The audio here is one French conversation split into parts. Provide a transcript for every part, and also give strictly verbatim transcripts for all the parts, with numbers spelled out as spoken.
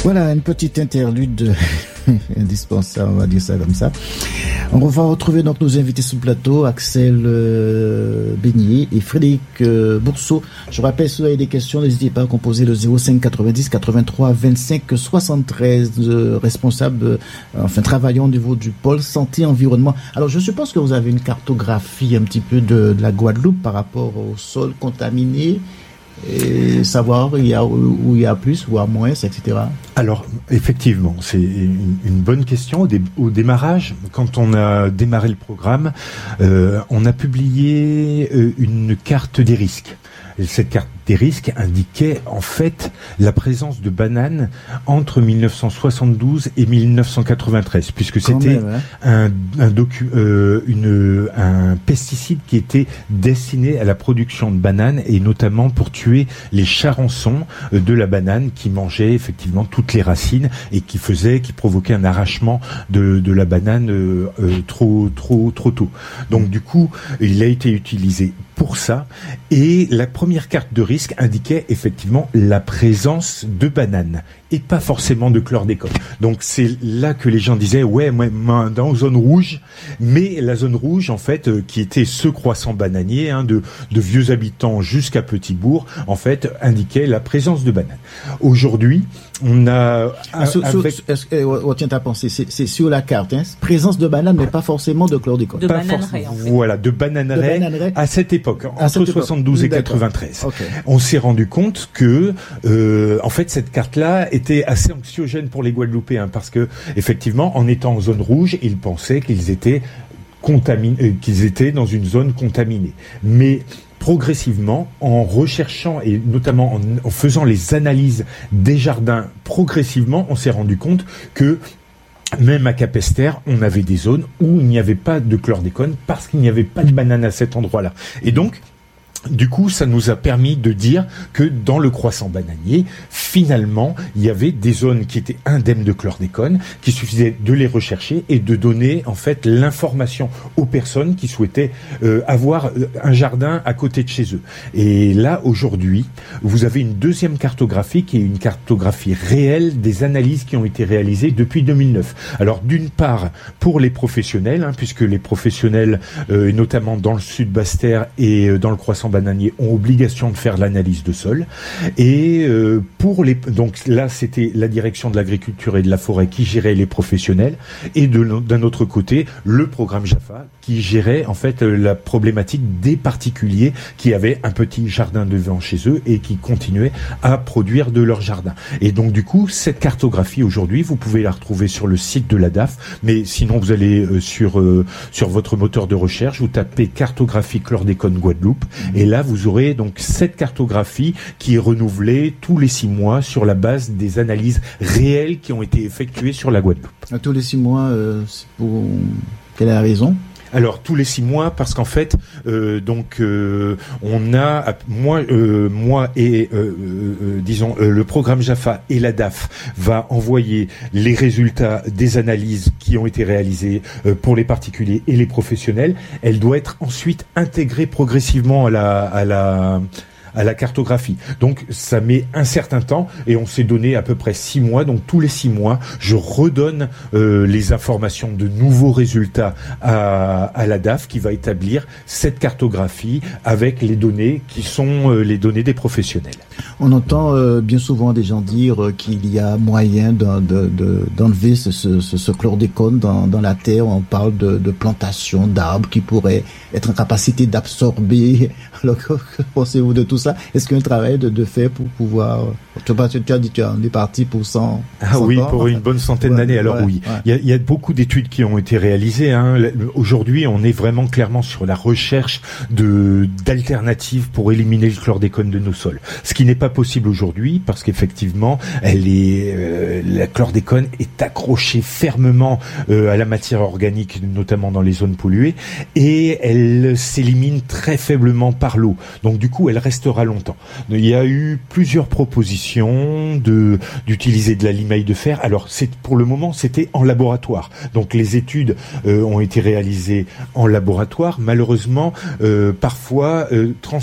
Voilà, une petite interlude indispensable, on va dire ça comme ça. On va retrouver donc nos invités sur le plateau, Axel euh, Beignet et Frédéric euh, Bourseau. Je rappelle, si vous avez des questions, n'hésitez pas à composer le zéro cinq quatre-vingt-dix quatre-vingt-trois vingt-cinq soixante-treize, euh, responsable, euh, enfin travaillant au niveau du pôle santé environnement. Alors je suppose que vous avez une cartographie un petit peu de, de la Guadeloupe par rapport au sol contaminé, et savoir il y a, où il y a plus ou à moins, et cetera. Alors, effectivement, c'est une, une bonne question. Au, dé, au démarrage, quand on a démarré le programme, euh, on a publié euh, une carte des risques. Et cette carte des risques indiquait en fait la présence de bananes entre mille neuf cent soixante-douze et mille neuf cent quatre-vingt-treize, puisque Quand c'était même, hein. un, un, docu, euh, une, un pesticide qui était destiné à la production de bananes et notamment pour tuer les charançons de la banane qui mangeaient effectivement toutes les racines et qui faisait, qui provoquait un arrachement de, de la banane euh, euh, trop, trop, trop tôt. Donc du coup, il a été utilisé pour ça, et la première carte de risque indiquait effectivement la présence de bananes et pas forcément de chlordécone. Donc c'est là que les gens disaient ouais, moi, moi dans la zone rouge, mais la zone rouge en fait euh, qui était ce croissant bananier hein, de, de vieux habitants jusqu'à Petit-Bourg en fait indiquait la présence de bananes. Aujourd'hui, on a Ah, sur, avec... sur, est-ce que, oh, tiens ta pensée, c'est, c'est sur la carte, hein, présence de bananes, mais pas forcément de chlordécone. De pas bananerais, en fait. Voilà, de bananerais, De bananerais. à cette époque, À entre cette soixante-douze époque. et D'accord. quatre-vingt-treize. Okay. On s'est rendu compte que, euh, en fait, cette carte-là était assez anxiogène pour les Guadeloupéens parce que, effectivement, en étant en zone rouge, ils pensaient qu'ils étaient contaminés, euh, qu'ils étaient dans une zone contaminée. Mais progressivement, en recherchant et notamment en, en faisant les analyses des jardins, progressivement, on s'est rendu compte que même à Capesterre, on avait des zones où il n'y avait pas de chlordécone parce qu'il n'y avait pas de banane à cet endroit-là. Et donc, du coup, ça nous a permis de dire que dans le croissant bananier, finalement, il y avait des zones qui étaient indemnes de chlordécone, qu'il suffisait de les rechercher et de donner en fait l'information aux personnes qui souhaitaient euh, avoir un jardin à côté de chez eux. Et là, aujourd'hui, vous avez une deuxième cartographie qui est une cartographie réelle des analyses qui ont été réalisées depuis deux mille neuf. Alors, d'une part, pour les professionnels, hein, puisque les professionnels, euh, notamment dans le sud Basse-Terre et euh, dans le croissant bananiers ont obligation de faire l'analyse de sol et euh, pour les donc là c'était la direction de l'agriculture et de la forêt qui gérait les professionnels et de, d'un autre côté le programme Jaffa qui gérait en fait la problématique des particuliers qui avaient un petit jardin devant chez eux et qui continuaient à produire de leur jardin. Et donc du coup cette cartographie aujourd'hui vous pouvez la retrouver sur le site de la D A F, mais sinon vous allez euh, sur euh, sur votre moteur de recherche, vous tapez cartographie chlordécone Guadeloupe et Et là, vous aurez donc cette cartographie qui est renouvelée tous les six mois sur la base des analyses réelles qui ont été effectuées sur la Guadeloupe. À tous les six mois, euh, c'est pour... quelle est la raison ? Alors tous les six mois parce qu'en fait euh, donc euh, on a moi euh, moi et euh, euh, disons euh, le programme Jaffa et la D A F va envoyer les résultats des analyses qui ont été réalisées euh, pour les particuliers et les professionnels. Elle doit être ensuite intégrée progressivement à la à la à la cartographie. Donc ça met un certain temps et on s'est donné à peu près six mois. Donc tous les six mois, je redonne euh, les informations de nouveaux résultats à, à la D A F qui va établir cette cartographie avec les données qui sont euh, les données des professionnels. On entend euh, bien souvent des gens dire euh, qu'il y a moyen de, de, de, d'enlever ce, ce, ce chlordécone dans, dans la terre. On parle de, de plantation d'arbres qui pourraient être en capacité d'absorber. Alors que, que pensez-vous de tout ça? Est-ce qu'il y a un travail de, de fait pour pouvoir... Tu as, tu as dit que tu es parti pour cent... Ah oui, ans, pour enfin. une bonne centaine Ouais, d'années. Alors ouais, oui, ouais. il y a, il y a beaucoup d'études qui ont été réalisées. Hein. Aujourd'hui, on est vraiment clairement sur la recherche de d'alternatives pour éliminer le chlordécone de nos sols. Ce qui n'est pas possible aujourd'hui parce qu'effectivement, elle est euh, la chlordécone est accrochée fermement euh, à la matière organique, notamment dans les zones polluées, et elle s'élimine très faiblement par l'eau. Donc du coup, elle restera longtemps. Il y a eu plusieurs propositions de d'utiliser de la limaille de fer. Alors c'est pour le moment, c'était en laboratoire. Donc les études euh, ont été réalisées en laboratoire. Malheureusement, euh, parfois euh, trans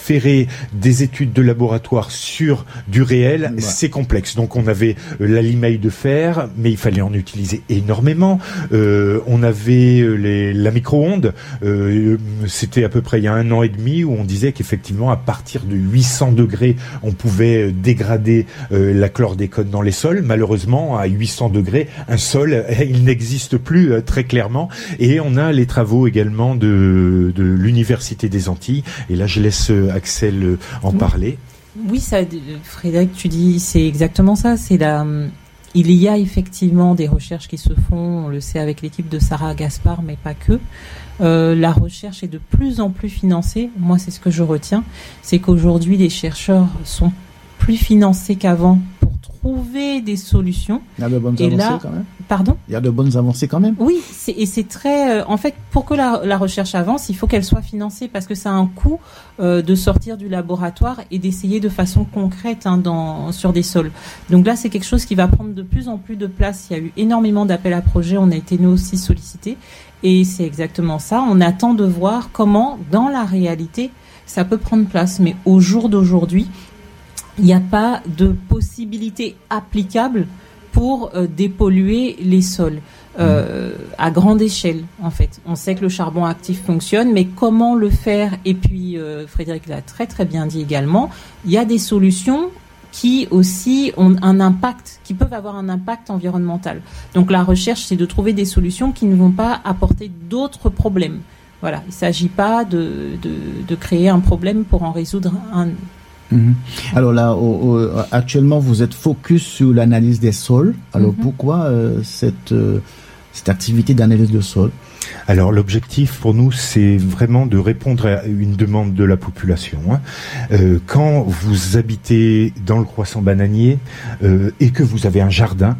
transférer des études de laboratoire sur du réel, ouais. c'est complexe. Donc on avait la limaille de fer, mais il fallait en utiliser énormément. Euh, on avait les, la micro-ondes. Euh, c'était à peu près il y a un an et demi où on disait qu'effectivement à partir de huit cents degrés, on pouvait dégrader euh, la chlordécone dans les sols. Malheureusement, à huit cents degrés, un sol, il n'existe plus euh, très clairement. Et on a les travaux également de, de l'Université des Antilles. Et là, je laisse Axel en oui. parler. Oui, ça, Frédéric, tu dis, c'est exactement ça. C'est la, il y a effectivement des recherches qui se font, on le sait avec l'équipe de Sarah Gaspard, mais pas que. Euh, la recherche est de plus en plus financée. Moi, c'est ce que je retiens. C'est qu'aujourd'hui, les chercheurs sont plus financés qu'avant pour trouver des solutions. Il y a de bonnes et avancées là, quand même. Pardon ? Il y a de bonnes avancées quand même. Oui, c'est, et c'est très... Euh, en fait, pour que la, la recherche avance, il faut qu'elle soit financée parce que ça a un coût euh, de sortir du laboratoire et d'essayer de façon concrète hein, dans, sur des sols. Donc là, c'est quelque chose qui va prendre de plus en plus de place. Il y a eu énormément d'appels à projets. On a été nous aussi sollicités. Et c'est exactement ça. On attend de voir comment, dans la réalité, ça peut prendre place. Mais au jour d'aujourd'hui, il n'y a pas de possibilité applicable pour euh, dépolluer les sols euh, mmh. à grande échelle, en fait. On sait que le charbon actif fonctionne, mais comment le faire ? Et puis, euh, Frédéric l'a très très bien dit également, il y a des solutions qui aussi ont un impact, qui peuvent avoir un impact environnemental. Donc la recherche, c'est de trouver des solutions qui ne vont pas apporter d'autres problèmes. Voilà, il ne s'agit pas de, de, de créer un problème pour en résoudre un. Mmh. Alors là, au, au, actuellement, vous êtes focus sur l'analyse des sols. Alors mmh. pourquoi euh, cette, euh, cette activité d'analyse de sol ? Alors l'objectif pour nous, c'est vraiment de répondre à une demande de la population. Hein. Euh, quand vous habitez dans le croissant bananier euh, et que vous avez un jardin,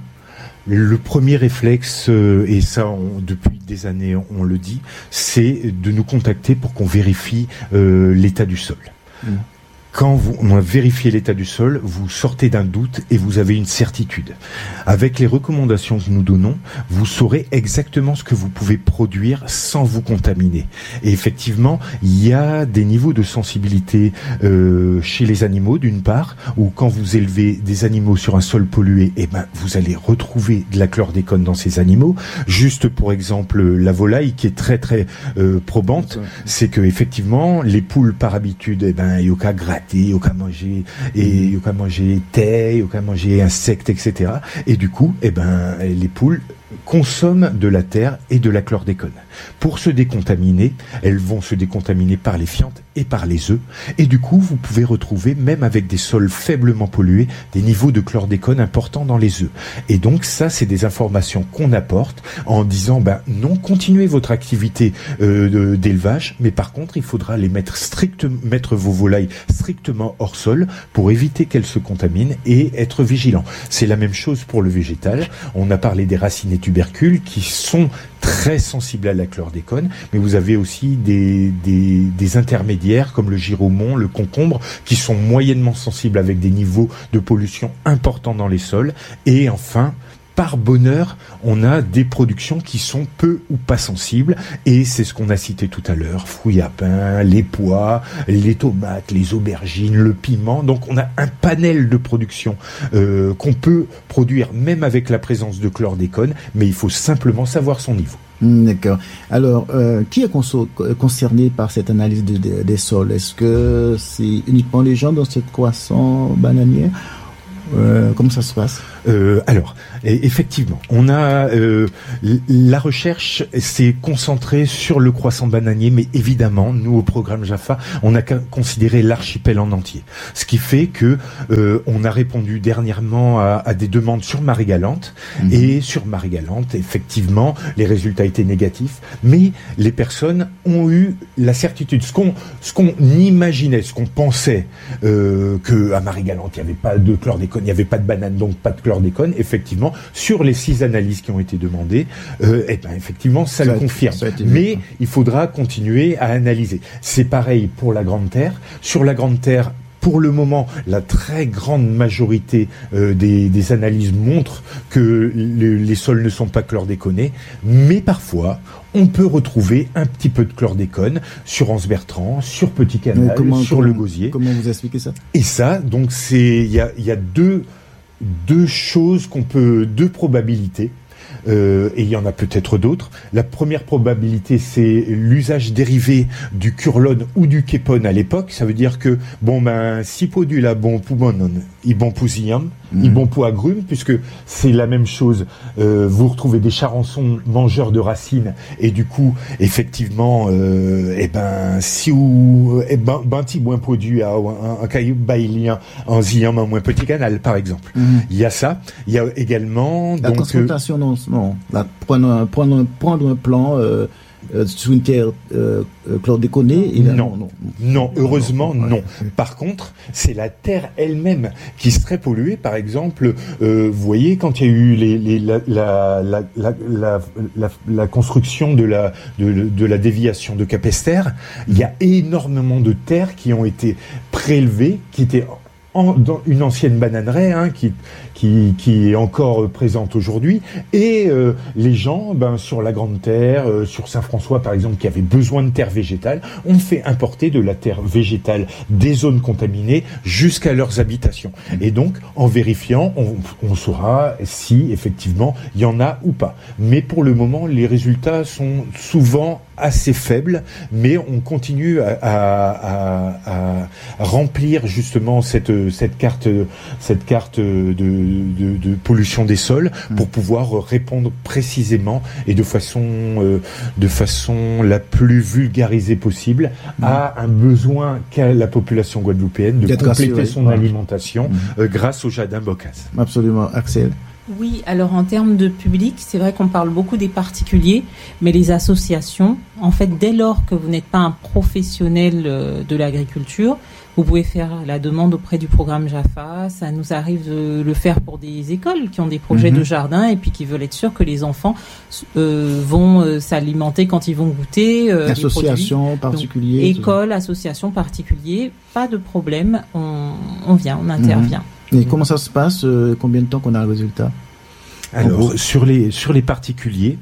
le premier réflexe, euh, et ça on, depuis des années on, on le dit, c'est de nous contacter pour qu'on vérifie euh, l'état du sol. Mmh. Quand vous, on a vérifié l'état du sol, vous sortez d'un doute et vous avez une certitude. Avec les recommandations que nous donnons, vous saurez exactement ce que vous pouvez produire sans vous contaminer. Et effectivement, il y a des niveaux de sensibilité euh, chez les animaux, d'une part, où quand vous élevez des animaux sur un sol pollué, eh ben, vous allez retrouver de la chlordécone dans ces animaux. Juste pour exemple, la volaille qui est très très euh, probante, c'est que effectivement, les poules par habitude, eh ben, il y a qu'à gratter, il y a qu'à manger, et il y a qu'à manger thé, il y a qu'à manger insectes, et cetera. Et du coup, eh ben, les poules consomment de la terre et de la chlordécone. Pour se décontaminer, elles vont se décontaminer par les fientes et par les œufs. Et du coup, vous pouvez retrouver, même avec des sols faiblement pollués, des niveaux de chlordécone importants dans les œufs. Et donc, ça, c'est des informations qu'on apporte en disant, ben non, continuez votre activité euh, de, d'élevage, mais par contre, il faudra les mettre strictement, mettre vos volailles strictement hors sol pour éviter qu'elles se contaminent et être vigilants. C'est la même chose pour le végétal. On a parlé des racines et tubercules qui sont très sensibles à la chlordécone, mais vous avez aussi des, des, des intermédiaires comme le giromon, le concombre, qui sont moyennement sensibles avec des niveaux de pollution importants dans les sols. Et enfin, par bonheur, on a des productions qui sont peu ou pas sensibles, et c'est ce qu'on a cité tout à l'heure, fruits à pain, les pois, les tomates, les aubergines, le piment. Donc on a un panel de productions euh, qu'on peut produire même avec la présence de chlordécone, mais il faut simplement savoir son niveau. D'accord. Alors, euh, qui est conso- concerné par cette analyse de, de, des sols ? Est-ce que c'est uniquement les gens dans ce croissant bananier ? Euh, comment ça se passe ? euh, Alors, effectivement, on a euh, la recherche s'est concentrée sur le croissant bananier, mais évidemment, nous au programme Jaffa, on a considéré l'archipel en entier. Ce qui fait que euh, on a répondu dernièrement à, à des demandes sur Marie-Galante, mmh. et sur Marie-Galante, effectivement, les résultats étaient négatifs, mais les personnes ont eu la certitude, ce qu'on ce qu'on imaginait, ce qu'on pensait, euh, que à Marie-Galante il n'y avait pas de chlordécone, il n'y avait pas de banane, donc pas de chlordécone. Effectivement, sur les six analyses qui ont été demandées, euh, eh ben effectivement, ça, ça le confirme. Mais il faudra continuer à analyser. C'est pareil pour la Grande Terre. Sur la Grande Terre, pour le moment, la très grande majorité euh, des, des analyses montrent que le, les sols ne sont pas chlordéconés, mais parfois, on peut retrouver un petit peu de chlordécone sur Anse Bertrand, sur Petit Canal, comment, sur comment, le Gosier. Comment vous expliquez ça? Et ça, donc c'est, il y a, il y a deux, deux choses qu'on peut, deux probabilités. Euh, et il y en a peut-être d'autres. La première probabilité, c'est l'usage dérivé du curlone ou du képone à l'époque. Ça veut dire que, bon, ben, si podu la bon pou bon, il bon pou ziam, il bon pou agrume, puisque c'est la même chose. Euh, vous retrouvez des charançons mangeurs de racines, et du coup, effectivement, euh, eh ben, si ou, eh ben, ben, ti moins podu à un, un caillou bailien, en ziam, un moins petit canal, par exemple. Mm. Il y a ça. Il y a également, la donc, confrontation, non, non. La, prendre, un, prendre, un, prendre un plan euh, euh, sur une terre euh, chlordéconée. Non, non, non, non, heureusement non. non. Par contre, c'est la terre elle-même qui serait polluée. Par exemple, euh, vous voyez, quand il y a eu les, les, la, la, la, la, la, la, la construction de la, de, de la déviation de Capesterre, il y a énormément de terres qui ont été prélevées, qui étaient en, dans une ancienne bananeraie, hein, qui Qui, qui est encore présente aujourd'hui, et euh, les gens, ben, sur la Grande Terre, euh, sur Saint-François par exemple, qui avaient besoin de terre végétale, ont fait importer de la terre végétale des zones contaminées jusqu'à leurs habitations. Et donc, en vérifiant, on, on saura si effectivement il y en a ou pas. Mais pour le moment, les résultats sont souvent assez faibles, mais on continue à, à, à, à remplir justement cette, cette carte, cette carte de De, de pollution des sols pour pouvoir répondre précisément et de façon euh, de façon la plus vulgarisée possible mmh. à un besoin qu'a la population guadeloupéenne de D'être compléter assuré. son ouais. alimentation mmh. euh, grâce au jardin Bocas. Absolument. Axel? Oui, alors en termes de public, c'est vrai qu'on parle beaucoup des particuliers, mais les associations, en fait, dès lors que vous n'êtes pas un professionnel de l'agriculture, vous pouvez faire la demande auprès du programme JAFA. Ça nous arrive de le faire pour des écoles qui ont des projets mmh. de jardin et puis qui veulent être sûrs que les enfants euh, vont euh, s'alimenter quand ils vont goûter. Euh, Associations particulières. Écoles, associations particuliers, pas de problème. On, on vient, on intervient. Mmh. Et mmh. comment ça se passe? euh, Combien de temps qu'on a le résultat? Alors sur les sur les particuliers,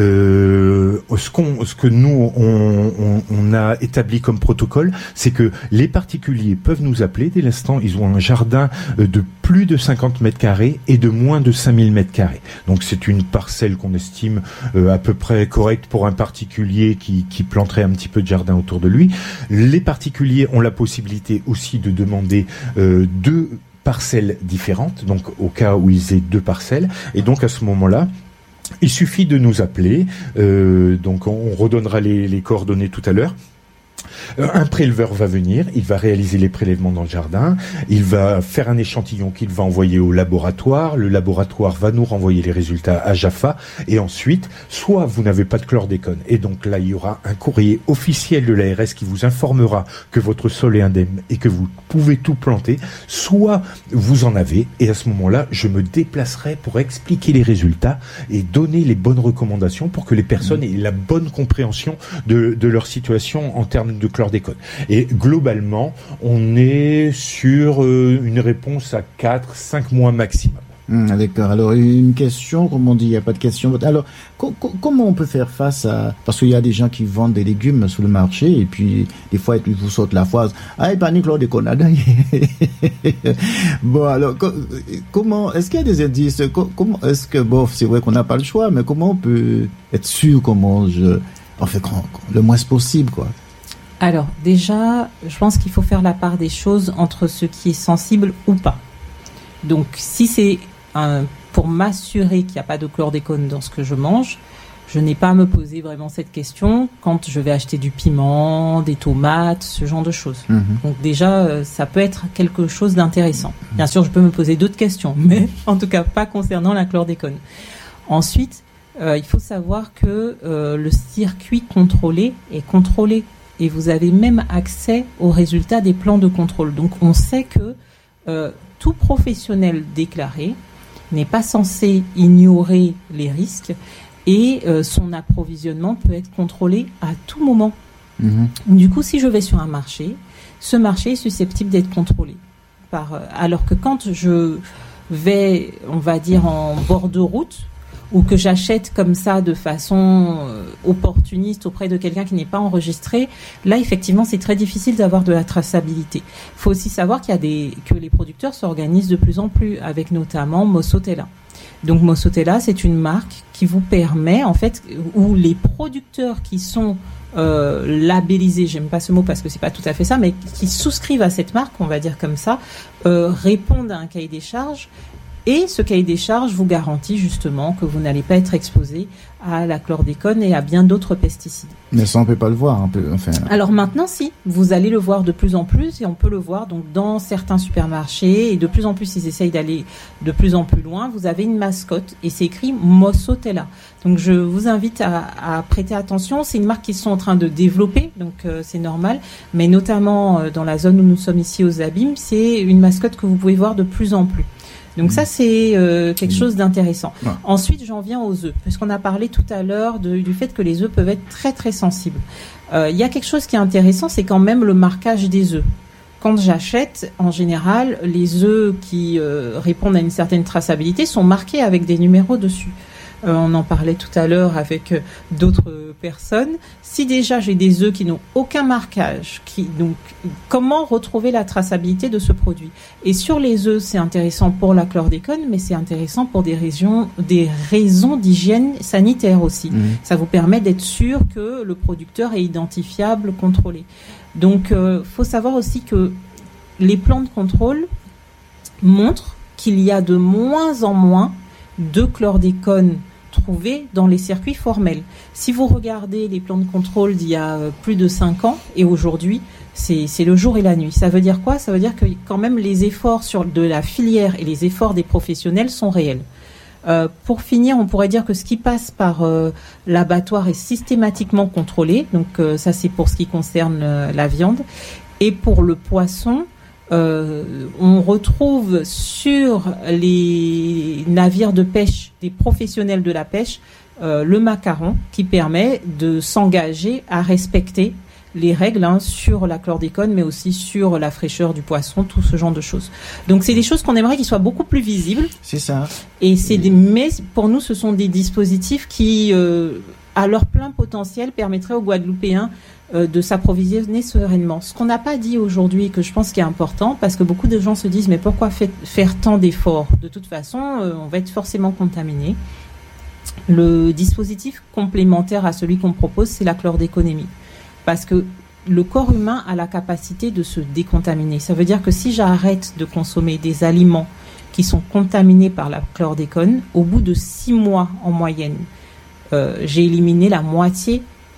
euh, ce qu'on ce que nous on, on, on a établi comme protocole, c'est que les particuliers peuvent nous appeler dès l'instant ils ont un jardin de plus de cinquante mètres carrés et de moins de cinq mille mètres carrés. Donc c'est une parcelle qu'on estime euh, à peu près correcte pour un particulier qui qui planterait un petit peu de jardin autour de lui. Les particuliers ont la possibilité aussi de demander euh, deux parcelles différentes, donc au cas où ils aient deux parcelles, et donc à ce moment-là, il suffit de nous appeler, euh, donc on redonnera les, les coordonnées tout à l'heure. Un préleveur va venir, il va réaliser les prélèvements dans le jardin, il va faire un échantillon qu'il va envoyer au laboratoire, le laboratoire va nous renvoyer les résultats à JAFA, et ensuite, soit vous n'avez pas de chlordécone, et donc là il y aura un courrier officiel de l'A R S qui vous informera que votre sol est indemne et que vous pouvez tout planter, soit vous en avez, et à ce moment-là, je me déplacerai pour expliquer les résultats et donner les bonnes recommandations pour que les personnes aient la bonne compréhension de, de leur situation en termes de chlordécone. Et globalement, on est sur euh, une réponse à quatre à cinq mois maximum. Mmh, d'accord. Alors, une question, comme on dit, il n'y a pas de question. Alors, co- co- comment on peut faire face à... Parce qu'il y a des gens qui vendent des légumes sur le marché, et puis, des fois, ils vous sortent la phrase « Ah, il n'y a pas de chlordécone à gagner !» Bon, alors, co- comment... Est-ce qu'il y a des indices? co- Comment est-ce que... Bon, c'est vrai qu'on n'a pas le choix, mais comment on peut être sûr qu'on mange, en fait, le moins possible, quoi? Alors, déjà, je pense qu'il faut faire la part des choses entre ce qui est sensible ou pas. Donc, si c'est un, pour m'assurer qu'il n'y a pas de chlordécone dans ce que je mange, je n'ai pas à me poser vraiment cette question quand je vais acheter du piment, des tomates, ce genre de choses. Mmh. Donc déjà, ça peut être quelque chose d'intéressant. Bien sûr, je peux me poser d'autres questions, mais en tout cas pas concernant la chlordécone. Ensuite, euh, il faut savoir que euh, le circuit contrôlé est contrôlé. Et vous avez même accès aux résultats des plans de contrôle. Donc on sait que euh, tout professionnel déclaré n'est pas censé ignorer les risques et euh, son approvisionnement peut être contrôlé à tout moment. Mmh. Du coup, si je vais sur un marché, ce marché est susceptible d'être contrôlé. Par, alors que quand je vais, on va dire, en bord de route, ou que j'achète comme ça de façon euh, opportuniste auprès de quelqu'un qui n'est pas enregistré, là effectivement c'est très difficile d'avoir de la traçabilité. Il faut aussi savoir qu'il y a des que les producteurs s'organisent de plus en plus, avec notamment Mossotella. Donc Mossotella, c'est une marque qui vous permet en fait, où les producteurs qui sont euh, labellisés, j'aime pas ce mot parce que c'est pas tout à fait ça, mais qui souscrivent à cette marque, on va dire comme ça, euh, répondent à un cahier des charges. Et ce cahier des charges vous garantit justement que vous n'allez pas être exposé à la chlordécone et à bien d'autres pesticides. Mais ça, on peut pas le voir un peu. Enfin... Alors maintenant, si. Vous allez le voir de plus en plus et on peut le voir donc dans certains supermarchés et de plus en plus, ils essayent d'aller de plus en plus loin. Vous avez une mascotte et c'est écrit Mossotella. Donc je vous invite à, à prêter attention. C'est une marque qu'ils sont en train de développer, donc euh, c'est normal. Mais notamment euh, dans la zone où nous sommes ici aux Abîmes, c'est une mascotte que vous pouvez voir de plus en plus. Donc ça, c'est euh, quelque chose d'intéressant. Ouais. Ensuite, j'en viens aux œufs, parce qu'on a parlé tout à l'heure de, du fait que les œufs peuvent être très très sensibles. Euh, il y a quelque chose qui est intéressant, c'est quand même le marquage des œufs. Quand j'achète, en général, les œufs qui euh, répondent à une certaine traçabilité sont marqués avec des numéros dessus. Euh, on en parlait tout à l'heure avec euh, d'autres personnes. Si déjà j'ai des œufs qui n'ont aucun marquage, qui, donc comment retrouver la traçabilité de ce produit? Et sur les œufs, c'est intéressant pour la chlordécone, mais c'est intéressant pour des raisons, des raisons d'hygiène sanitaire aussi. Mmh. Ça vous permet d'être sûr que le producteur est identifiable, contrôlé. Donc, euh, faut savoir aussi que les plans de contrôle montrent qu'il y a de moins en moins de chlordécone trouvés dans les circuits formels. Si vous regardez les plans de contrôle d'il y a plus de cinq ans et aujourd'hui, c'est, c'est le jour et la nuit. Ça veut dire quoi? Ça veut dire que quand même les efforts sur de la filière et les efforts des professionnels sont réels. Euh, pour finir, on pourrait dire que ce qui passe par euh, l'abattoir est systématiquement contrôlé. Donc euh, ça, c'est pour ce qui concerne euh, la viande. Et pour le poisson, Euh, on retrouve sur les navires de pêche des professionnels de la pêche euh, le macaron qui permet de s'engager à respecter les règles hein, sur la chlordécone, mais aussi sur la fraîcheur du poisson, tout ce genre de choses. Donc c'est des choses qu'on aimerait qu'ils soient beaucoup plus visibles. C'est ça. Et c'est des, mais pour nous, ce sont des dispositifs qui, euh, à leur plein potentiel, permettraient aux Guadeloupéens de s'approvisionner sereinement. Ce qu'on n'a pas dit aujourd'hui, que je pense qui est important, parce que beaucoup de gens se disent mais pourquoi fait, faire tant d'efforts? De toute façon, euh, on va être forcément contaminé. Le dispositif complémentaire à celui qu'on propose, c'est la chlordéconémie. Parce que le corps humain a la capacité de se décontaminer. Ça veut dire que si j'arrête de consommer des aliments qui sont contaminés par la chlordécone, au bout de six mois en moyenne, euh, j'ai éliminé la moitié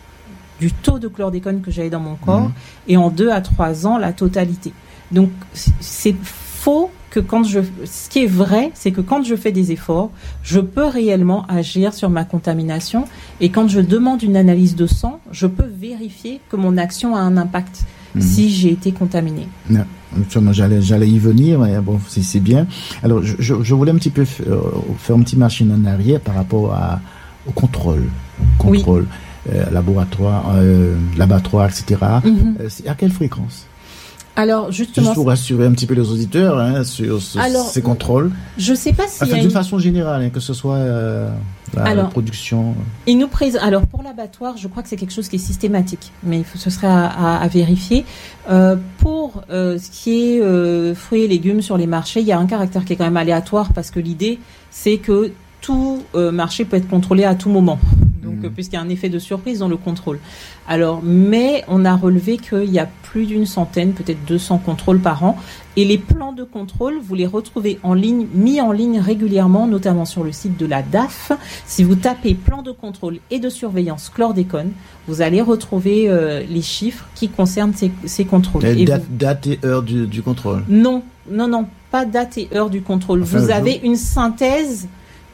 du taux de chlordécone que j'avais dans mon corps, mmh. et en deux à trois ans, la totalité. Donc, c'est faux que quand je... Ce qui est vrai, c'est que quand je fais des efforts, je peux réellement agir sur ma contamination, et quand je demande une analyse de sang, je peux vérifier que mon action a un impact, mmh. si j'ai été contaminé. Non. J'allais, j'allais y venir, mais bon, c'est, c'est bien. Alors, je, je, je voulais un petit peu f- euh, faire une petite machine en arrière par rapport à, au contrôle. Contrôle. Oui. Euh, laboratoire, euh, l'abattoir, et cetera. Mm-hmm. Euh, c'est à quelle fréquence? Alors justement, juste pour rassurer un petit peu les auditeurs hein, sur ce, alors, ces contrôles. Je sais pas si enfin, d'une une... façon générale, hein, que ce soit euh, la alors, production. Il nous présente. Alors pour l'abattoir, je crois que c'est quelque chose qui est systématique, mais il faut, ce serait à, à, à vérifier. Euh, pour euh, ce qui est euh, fruits et légumes sur les marchés, il y a un caractère qui est quand même aléatoire parce que l'idée, c'est que tout euh, marché peut être contrôlé à tout moment. Donc, mmh. puisqu'il y a un effet de surprise dans le contrôle. Alors, mais on a relevé qu'il y a plus d'une centaine, peut-être deux cents contrôles par an. Et les plans de contrôle, vous les retrouvez en ligne, mis en ligne régulièrement, notamment sur le site de la D A F. Si vous tapez plan de contrôle et de surveillance chlordécone, vous allez retrouver euh, les chiffres qui concernent ces, ces contrôles. Et et date, vous... date et heure du, du contrôle? Non, non, non, pas date et heure du contrôle. Enfin, vous avez une synthèse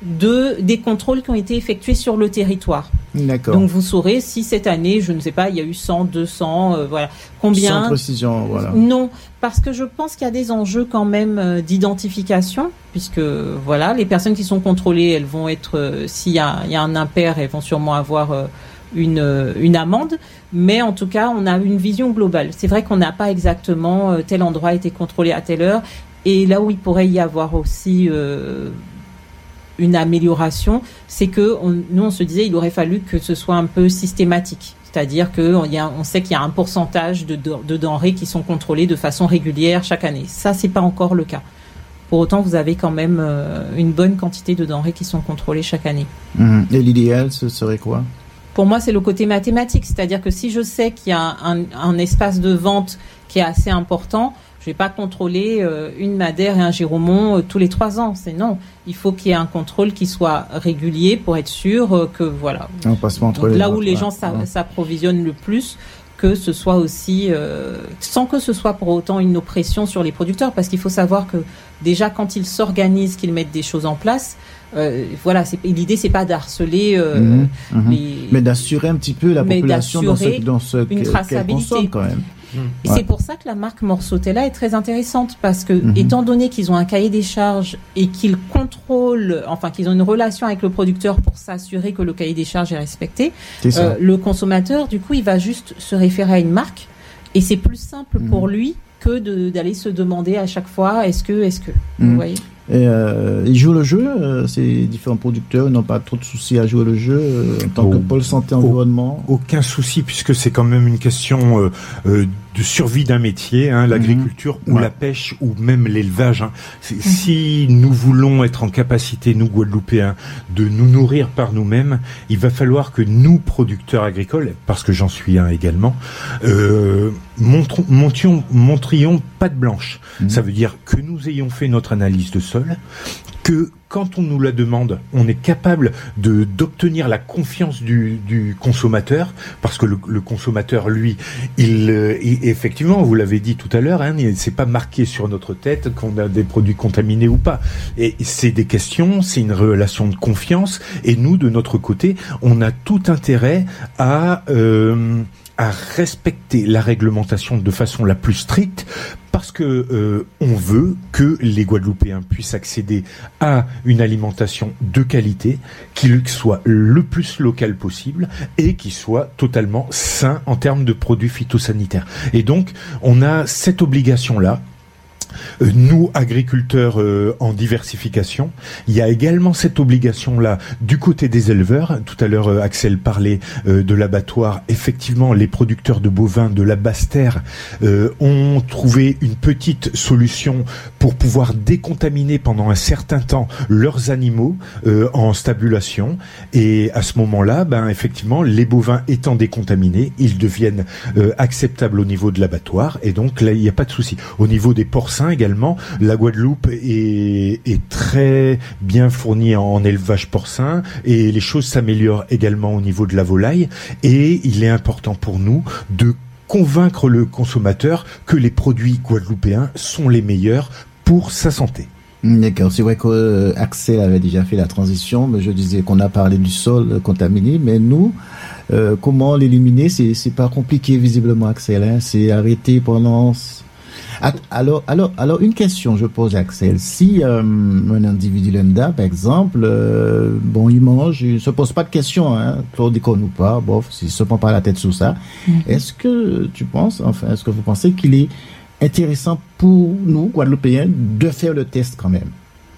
de des contrôles qui ont été effectués sur le territoire. D'accord. Donc vous saurez si cette année, je ne sais pas, il y a eu cent, deux cents, euh, voilà, combien. Sans précision, voilà. Non, parce que je pense qu'il y a des enjeux quand même euh, d'identification, puisque voilà, les personnes qui sont contrôlées, elles vont être, euh, s'il y a, il y a un impair, elles vont sûrement avoir euh, une, une amende, mais en tout cas, on a une vision globale. C'est vrai qu'on n'a pas exactement euh, tel endroit a été contrôlé à telle heure, et là où il pourrait y avoir aussi euh, une amélioration, c'est que on, nous, on se disait il aurait fallu que ce soit un peu systématique. C'est-à-dire qu'on on sait qu'il y a un pourcentage de, de, de denrées qui sont contrôlées de façon régulière chaque année. Ça, c'est pas encore le cas. Pour autant, vous avez quand même euh, une bonne quantité de denrées qui sont contrôlées chaque année. Mmh. Et l'idéal, ce serait quoi ? Pour moi, c'est le côté mathématique. C'est-à-dire que si je sais qu'il y a un, un espace de vente qui est assez important, je vais pas contrôler euh, une Madère et un Giromont euh, tous les trois ans. C'est non. Il faut qu'il y ait un contrôle qui soit régulier pour être sûr euh, que voilà. On passe entre Donc, les là où ventes, les ouais. gens s'a- Ouais. s'approvisionnent le plus, que ce soit aussi, euh, sans que ce soit pour autant une oppression sur les producteurs, parce qu'il faut savoir que déjà quand ils s'organisent, qu'ils mettent des choses en place, euh, voilà, c'est, l'idée c'est pas d'harceler, euh, Mmh, mmh. les, Mais d'assurer un petit peu la Mais population dans ce, d'assurer dans ce une qu'elle traçabilité. consomme quand même. Et Ouais. c'est pour ça que la marque Morsotella est très intéressante, parce que Mhm. étant donné qu'ils ont un cahier des charges et qu'ils contrôlent, enfin qu'ils ont une relation avec le producteur pour s'assurer que le cahier des charges est respecté, C'est ça. euh, le consommateur, du coup, il va juste se référer à une marque et c'est plus simple Mhm. pour lui que de, d'aller se demander à chaque fois est-ce que, est-ce que, Mhm. vous voyez. Et euh, ils jouent le jeu, euh, ces différents producteurs, ils n'ont pas trop de soucis à jouer le jeu euh, en tant Oh. que pôle santé environnement. Aucun souci, puisque c'est quand même une question euh, euh, de survie d'un métier, hein, l'agriculture ou Ouais. la pêche ou même l'élevage. Hein. C'est- Si nous voulons être en capacité, nous Guadeloupéens, de nous nourrir par nous-mêmes, il va falloir que nous, producteurs agricoles, parce que j'en suis un également, euh, montrons, montions, montrions patte blanche. Mhm. Ça veut dire que nous ayons fait notre analyse de sol, que quand on nous la demande, on est capable de d'obtenir la confiance du, du consommateur, parce que le, le consommateur, lui, il, euh, il- effectivement, vous l'avez dit tout à l'heure, hein, il- c'est pas marqué sur notre tête qu'on a des produits contaminés ou pas. Et c'est des questions, c'est une relation de confiance, et nous, de notre côté, on a tout intérêt à euh, à respecter la réglementation de façon la plus stricte, parce que euh, on veut que les Guadeloupéens puissent accéder à une alimentation de qualité, qui soit le plus locale possible et qui soit totalement sain en termes de produits phytosanitaires. Et donc, on a cette obligation-là. Euh, Nous, agriculteurs euh, en diversification, il y a également cette obligation-là du côté des éleveurs. Tout à l'heure, euh, Axel parlait euh, de l'abattoir. Effectivement, les producteurs de bovins de la Basse-Terre euh, ont trouvé une petite solution pour pouvoir décontaminer pendant un certain temps leurs animaux euh, en stabulation. Et à ce moment-là, ben effectivement, les bovins étant décontaminés, ils deviennent euh, acceptables au niveau de l'abattoir. Et donc là, il n'y a pas de souci. Au niveau des porcins également, la Guadeloupe est, est très bien fournie en élevage porcin et les choses s'améliorent également au niveau de la volaille. Et il est important pour nous de convaincre le consommateur que les produits guadeloupéens sont les meilleurs pour sa santé. D'accord, c'est vrai qu'Axel avait déjà fait la transition, mais je disais qu'on a parlé du sol contaminé, mais nous, euh, comment l'éliminer, c'est, c'est pas compliqué visiblement, Axel, hein, c'est arrêter pendant... Alors, alors, alors, une question, je pose à Axel. Si euh, un individu lambda, par exemple, euh, bon, il mange, il se pose pas de questions, hein, chlordécone ou pas, bof, il se prend pas la tête sur ça. Mm-hmm. Est-ce que tu penses, enfin, est-ce que vous pensez qu'il est intéressant pour nous, Guadeloupéens, de faire le test quand même?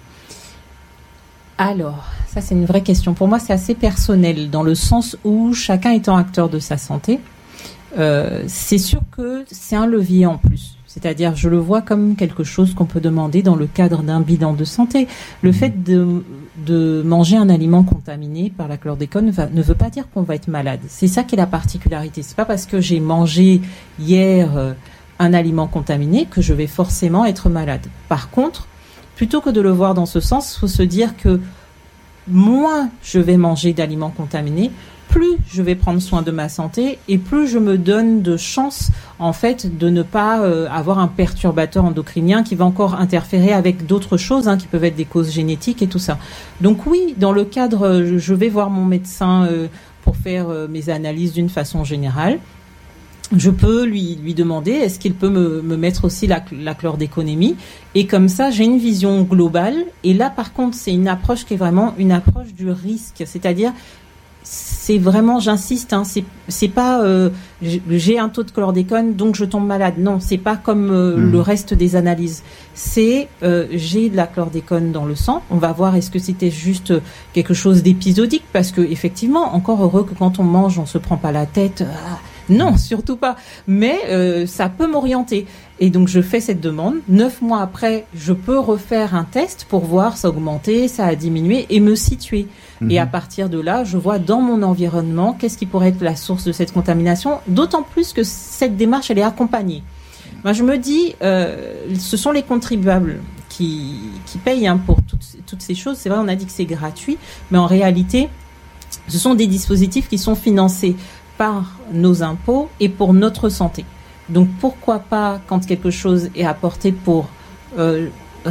Alors, ça c'est une vraie question. Pour moi, c'est assez personnel, dans le sens où chacun étant acteur de sa santé, euh, c'est sûr que c'est un levier en plus. C'est-à-dire, je le vois comme quelque chose qu'on peut demander dans le cadre d'un bilan de santé. Le mmh. fait de, de manger un aliment contaminé par la chlordécone va, ne veut pas dire qu'on va être malade. C'est ça qui est la particularité. C'est pas parce que j'ai mangé hier euh, un aliment contaminé que je vais forcément être malade. Par contre, plutôt que de le voir dans ce sens, il faut se dire que moins je vais manger d'aliments contaminés, plus je vais prendre soin de ma santé et plus je me donne de chance en fait de ne pas euh, avoir un perturbateur endocrinien qui va encore interférer avec d'autres choses hein, qui peuvent être des causes génétiques et tout ça. Donc oui, dans le cadre, je vais voir mon médecin euh, pour faire euh, mes analyses d'une façon générale. Je peux lui, lui demander est-ce qu'il peut me, me mettre aussi la, la chlordéconémie, et comme ça j'ai une vision globale. Et là par contre c'est une approche qui est vraiment une approche du risque, c'est-à-dire c'est vraiment, j'insiste, hein, c'est c'est pas euh, j'ai un taux de chlordécone donc je tombe malade. Non, c'est pas comme euh, mmh. le reste des analyses. C'est euh, j'ai de la chlordécone dans le sang. On va voir est-ce que c'était juste quelque chose d'épisodique, parce que effectivement, encore heureux que quand on mange, on se prend pas la tête. Ah, non, surtout pas. Mais euh, ça peut m'orienter. Et donc, je fais cette demande. Neuf mois après, je peux refaire un test pour voir ça a augmenté, ça a diminué et me situer. Mmh. Et à partir de là, je vois dans mon environnement qu'est-ce qui pourrait être la source de cette contamination. D'autant plus que cette démarche, elle est accompagnée. Moi, je me dis, euh, ce sont les contribuables qui, qui payent hein, pour toutes, toutes ces choses. C'est vrai, on a dit que c'est gratuit, mais en réalité, ce sont des dispositifs qui sont financés par nos impôts et pour notre santé. Donc pourquoi pas, quand quelque chose est apporté pour euh,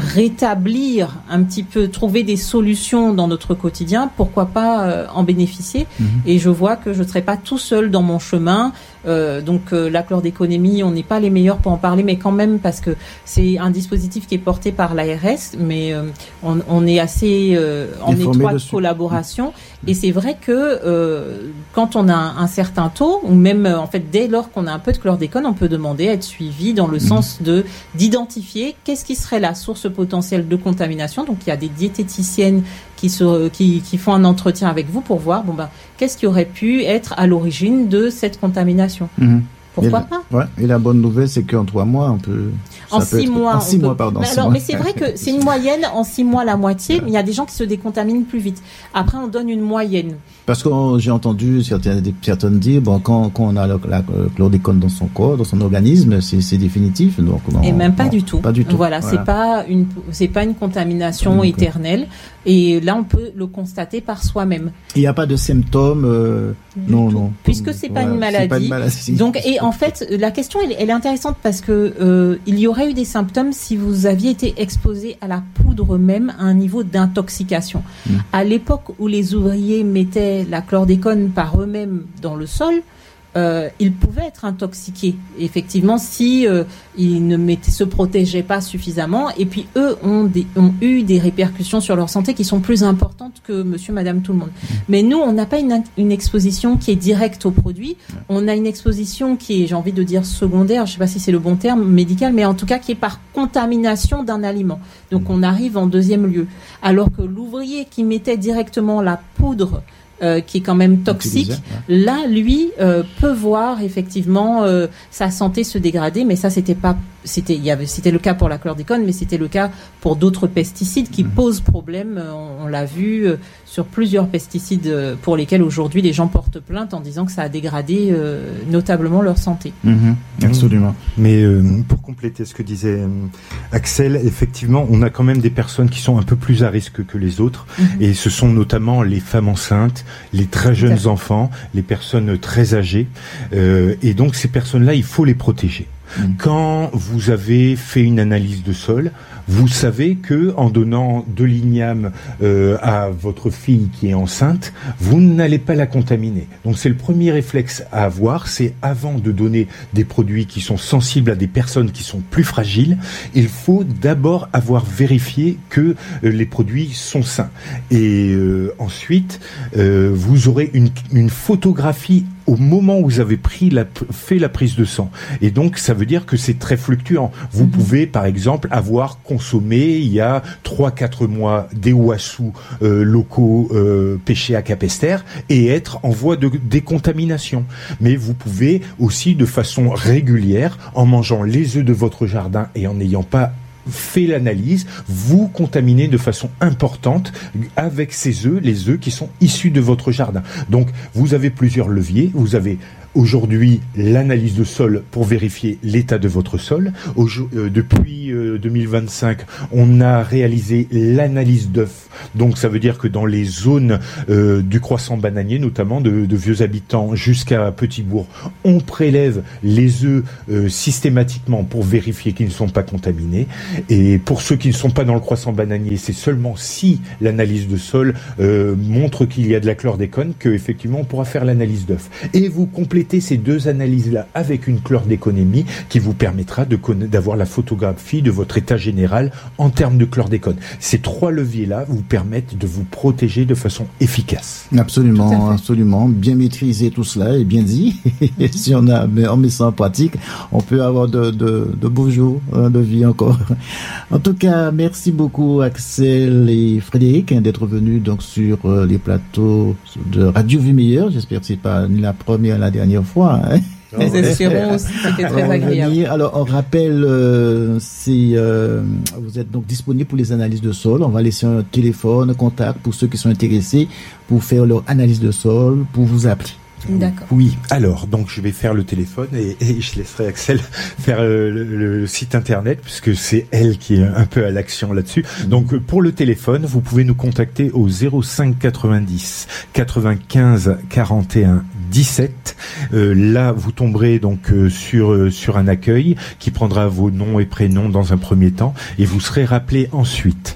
rétablir un petit peu, trouver des solutions dans notre quotidien, pourquoi pas euh, en bénéficier. Mmh. Et je vois que je ne serai pas tout seul dans mon chemin. Euh, donc euh, la chlordéconémie, on n'est pas les meilleurs pour en parler, mais quand même, parce que c'est un dispositif qui est porté par l'A R S, mais euh, on, on est assez euh, en étroite dessus. collaboration. Mmh. Et c'est vrai que euh, quand on a un, un certain taux, ou même en fait dès lors qu'on a un peu de chlordécone, on peut demander à être suivi dans le mmh. sens de d'identifier qu'est-ce qui serait la source potentielle de contamination. Donc il y a des diététiciennes qui, se, qui, qui font un entretien avec vous pour voir bon ben, qu'est-ce qui aurait pu être à l'origine de cette contamination. Mmh. Pourquoi et pas la, ouais, et la bonne nouvelle, c'est qu'en trois mois, on peut... En six être, mois. En six peut, mois, pardon. Mais, six alors, mois. mais c'est vrai que c'est une moyenne, en six mois la moitié, mais il y a des gens qui se décontaminent plus vite. Après, on donne une moyenne. Parce que j'ai entendu certaines personnes dire, bon, quand, quand on a la, la chlordécone dans son corps, dans son organisme, c'est, c'est définitif. Donc, non, et même pas, non, du tout. pas du tout. Voilà, voilà. c'est pas une, c'est pas une contamination donc, éternelle. Et là, on peut le constater par soi-même. Il n'y a pas de symptômes. Euh, non, tout. non. Puisque c'est pas, voilà, c'est pas une maladie. Donc, et en fait, la question, elle, elle est intéressante parce que euh, il y aurait eu des symptômes si vous aviez été exposé à la poudre même à un niveau d'intoxication. Mmh. À l'époque où les ouvriers mettaient la chlordécone par eux-mêmes dans le sol, euh, ils pouvaient être intoxiqués. Effectivement, si euh, ils ne mettaient, se protégeaient pas suffisamment, et puis eux ont, des, ont eu des répercussions sur leur santé qui sont plus importantes que Monsieur, Madame, tout le monde. Mmh. Mais nous, on n'a pas une, une exposition qui est directe au produit. Mmh. On a une exposition qui est, j'ai envie de dire secondaire. Je ne sais pas si c'est le bon terme médical, mais en tout cas qui est par contamination d'un aliment. Donc, mmh. on arrive en deuxième lieu. Alors que l'ouvrier qui mettait directement la poudre Euh, qui est quand même toxique, ouais. là, lui, euh, peut voir effectivement euh, sa santé se dégrader, mais ça, c'était pas, c'était, il y avait, c'était le cas pour la chlordécone, mais c'était le cas pour d'autres pesticides qui mmh. posent problème. On, on l'a vu euh, sur plusieurs pesticides euh, pour lesquels aujourd'hui les gens portent plainte en disant que ça a dégradé euh, notablement leur santé. Mmh. Absolument. Mais euh, pour compléter ce que disait euh, Axel, effectivement, on a quand même des personnes qui sont un peu plus à risque que les autres, mmh. et ce sont notamment les femmes enceintes, les très jeunes enfants, les personnes très âgées, euh, et donc ces personnes-là, il faut les protéger. Mmh. Quand vous avez fait une analyse de sol, vous savez que en donnant de l'igname euh, à votre fille qui est enceinte, vous n'allez pas la contaminer. Donc c'est le premier réflexe à avoir, c'est avant de donner des produits qui sont sensibles à des personnes qui sont plus fragiles, il faut d'abord avoir vérifié que euh, les produits sont sains. Et euh, ensuite, euh, vous aurez une, une photographie au moment où vous avez pris la, fait la prise de sang. Et donc, ça veut dire que c'est très fluctuant. Vous mmh. pouvez, par exemple, avoir consommé, il y a trois quatre mois, des ouassous euh, locaux euh, pêchés à Capesterre et être en voie de décontamination. Mais vous pouvez aussi, de façon régulière, en mangeant les œufs de votre jardin et en n'ayant pas fait l'analyse, vous contaminez de façon importante avec ces œufs, les œufs qui sont issus de votre jardin. Donc, vous avez plusieurs leviers. Vous avez aujourd'hui l'analyse de sol pour vérifier l'état de votre sol. Au, euh, depuis euh, deux mille vingt-cinq, on a réalisé l'analyse d'œufs. Donc, ça veut dire que dans les zones euh, du croissant bananier, notamment de, de vieux habitants jusqu'à Petit-Bourg, on prélève les œufs euh, systématiquement pour vérifier qu'ils ne sont pas contaminés. Et pour ceux qui ne sont pas dans le croissant bananier, c'est seulement si l'analyse de sol euh, montre qu'il y a de la chlordécone qu'effectivement on pourra faire l'analyse d'œufs. Et vous complétez compléter ces deux analyses-là avec une chlordéconémie qui vous permettra de conna- d'avoir la photographie de votre état général en termes de chlordécone. Ces trois leviers-là vous permettent de vous protéger de façon efficace. Absolument, absolument. Bien maîtriser tout cela et bien dit. Si on a, on met ça en pratique, on peut avoir de, de, de beaux jours hein, de vie encore. En tout cas, merci beaucoup Axel et Frédéric hein, d'être venus donc sur euh, les plateaux de Radio Vie Meilleure. J'espère que c'est pas ni la première ni la dernière fois. Hein. Les espérons aussi, c'était très agréable. Alors, on rappelle, euh, c'est, euh, vous êtes donc disponible pour les analyses de sol. On va laisser un téléphone, un contact pour ceux qui sont intéressés pour faire leur analyse de sol, pour vous appeler. D'accord. Oui, alors, donc je vais faire le téléphone et, et je laisserai Axel faire euh, le, le site internet puisque c'est elle qui est un peu à l'action là-dessus. Mmh. Donc pour le téléphone, vous pouvez nous contacter au zéro cinq quatre-vingt-dix quatre-vingt-quinze quarante et un dix-sept. Euh, là, vous tomberez donc euh, sur euh, sur un accueil qui prendra vos noms et prénoms dans un premier temps et vous serez rappelé ensuite.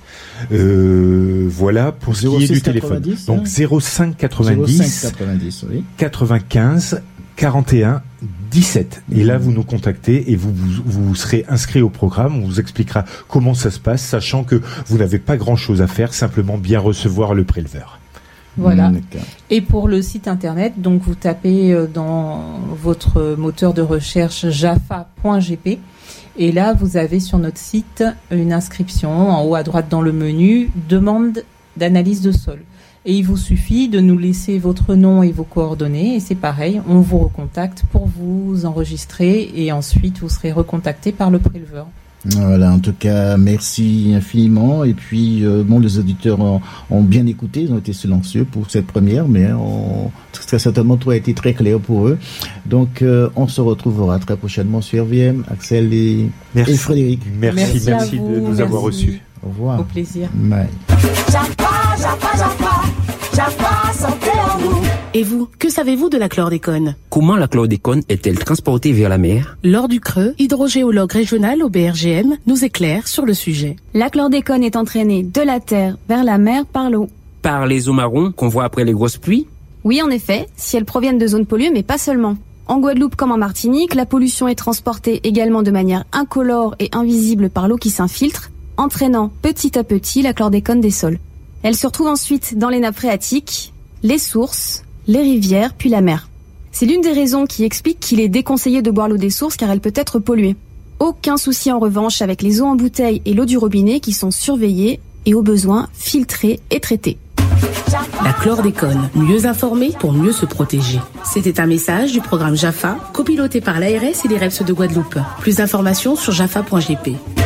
Euh, voilà pour ce qui est du téléphone. Donc hein. zéro cinq quatre-vingt-dix oui. quatre-vingt-quinze quarante et un dix-sept. Et là, vous nous contactez et vous, vous, vous serez inscrit au programme. On vous expliquera comment ça se passe, sachant que vous n'avez pas grand-chose à faire, simplement bien recevoir le préleveur. Voilà. Et pour le site internet, donc vous tapez dans votre moteur de recherche jaffa point g p. Et là, vous avez sur notre site une inscription en haut à droite dans le menu « Demande d'analyse de sol ». Et il vous suffit de nous laisser votre nom et vos coordonnées. Et c'est pareil, on vous recontacte pour vous enregistrer et ensuite vous serez recontacté par le préleveur. Voilà, en tout cas, merci infiniment. Et puis, euh, bon, les auditeurs ont, ont bien écouté, ils ont été silencieux pour cette première, mais on, très certainement tout a été très clair pour eux. Donc, euh, on se retrouvera très prochainement sur R V M, Axel et, merci. et Frédéric. Merci, merci, merci vous, de nous merci. avoir reçus. Au revoir. Au plaisir. Bye. Jaffa, Jaffa, Jaffa, Jaffa, santé en nous. Et vous, que savez-vous de la chlordécone? Comment la chlordécone est-elle transportée vers la mer? Lors du creux, hydrogéologue régional au B R G M nous éclaire sur le sujet. La chlordécone est entraînée de la terre vers la mer par l'eau. Par les eaux marrons qu'on voit après les grosses pluies? Oui, en effet, si elles proviennent de zones polluées, mais pas seulement. En Guadeloupe comme en Martinique, la pollution est transportée également de manière incolore et invisible par l'eau qui s'infiltre, entraînant petit à petit la chlordécone des sols. Elle se retrouve ensuite dans les nappes phréatiques, les sources, les rivières, puis la mer. C'est l'une des raisons qui explique qu'il est déconseillé de boire l'eau des sources car elle peut être polluée. Aucun souci en revanche avec les eaux en bouteille et l'eau du robinet qui sont surveillées et au besoin filtrées et traitées. La chlordécone, mieux informée pour mieux se protéger. C'était un message du programme Jaffa, copiloté par l'A R S et les R E P S de Guadeloupe. Plus d'informations sur jaffa point g p.